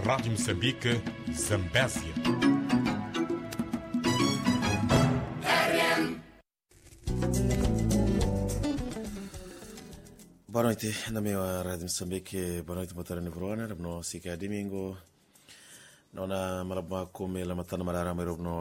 Rádio Moçambique, Zambésia. Boa noite, na minha Rádio Moçambique. Boa noite, boa tarde, everyone. Rabno sika domingo. Naona malaba kumi la matano marara merobno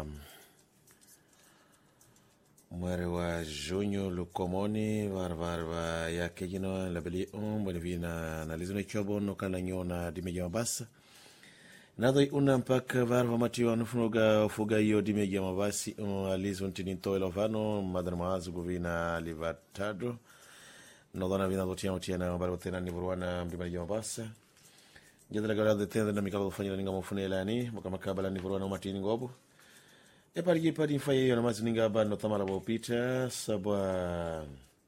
mwere wa junho lukomoni varva yake jino labeli bonivina na lizo chobo no kala nyona dimeja mabasa nadoi una mpaka varva matiwa nufuga fuga hiyo dimeja mabasi alizo ntini toilo vano madana maazu govina livatado no dona vina dotia na baro tena ni burwana dimeja mabasa jadala gala de tenda na mikalo fanyila ninga mofunela ni makamakabala ni burwana matini ngobo e pari faye yo na mazininga ba no tamala bo pita sabwa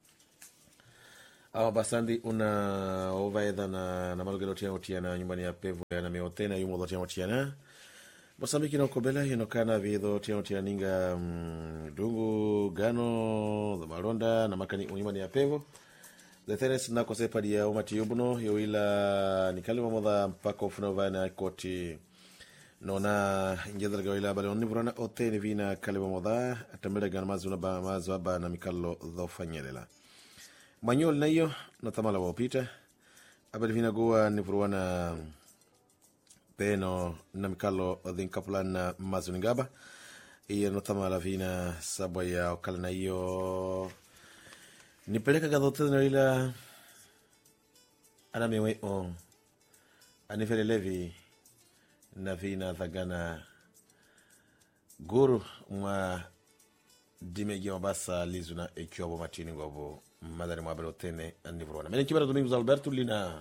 awa basandi una ovaeda na malugelo tia na nyumbani ya pevu na meotena yumo tia na Mosambiki no kobela hino kana vido tia ninga dungu gano the malonda na makani nyumbani ya pevu the teres na kose padi ya umati yubuno yo ila nikalima moda mpaka ufuna vana koti nona njadal gawila bale onni burana otene vina kaleba moda atambele gan mazuna ba mazaba na mikalo do fanyelela manyol nayo no tamala wopita abel vina goa ni burana peno na mikalo odin kapulan na mazuningaba iyo no tamala vina sabaya okala nayo nipeleka gadote na ila ana mewe on anifele levi na vina dhagana guru mwa dimeji mabasa lizuna ekyobo matini ngobo madari mwabelo tene anivurwana mene kibara Domingos Alberto lina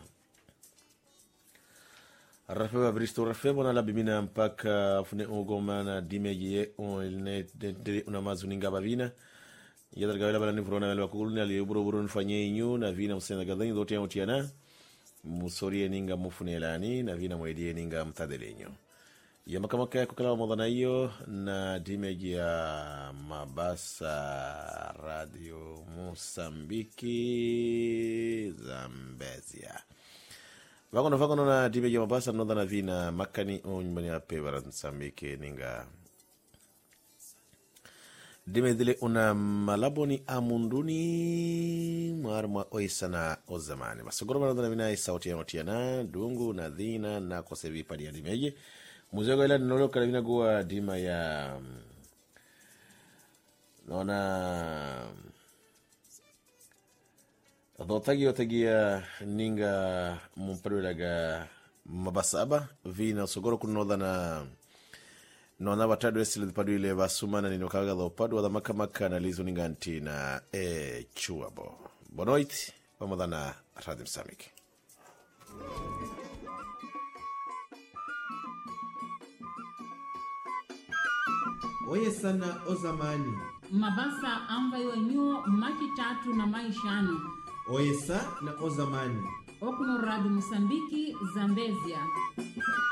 rafeba bristo rafeba na labimina mpaka fune ugoma na dimeji ye ilne dede unamazu ngaba vina yadar gawela bala nivurwana melwa kukuluni aliyuburu nfanye inyu na vina msena gadhanyi dhote ya utiana musorie ninga mufunelani na vina mwedie ninga mtadelenyo ya makamaka ya kukala modana hiyo na dimeji ya mabasa Radio Mosambiki Zambezia vakono na dimeji ya mabasa nodha na vina makani nyumbani ya pevara Mosambiki ninga dimedile una malaboni amunduni marma oisana ozamani masogoro marandana vina sauti ya motiana dungu na dhina na kosevi padi ya dimeje muzego ila nolo kalavina gua dima ya nona otagi ya ninga mumpadu laga mabasaba vina sogoro kunodha na nona watadu esili padu ile vasumana ninokaga dho padu wadha makamaka na lizu ninganti na chuabo bonoiti pamoja na Radio Moçambique. Oye sana ozamani mabasa ambayo nyuo maki tatu na maishani oye sa na ozamani okuno Radio Mosambiki Zambezia